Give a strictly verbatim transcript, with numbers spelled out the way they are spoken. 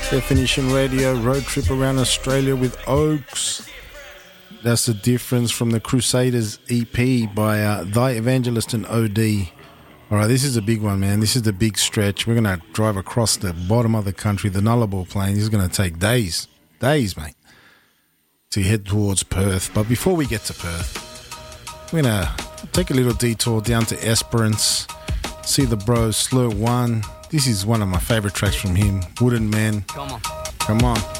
Definition Radio, road trip around Australia with Oaks. That's the difference from the Crusaders E P by uh, Thy Evangelist and O D. All right, this is a big one, man. This is the big stretch. We're going to drive across the bottom of the country, the Nullarbor Plain. This is going to take days, days, mate, to head towards Perth. But before we get to Perth, we're going to take a little detour down to Esperance, see the bros, Slur One. This is one of my favorite tracks from him, Wooden Man. Come on. Come on.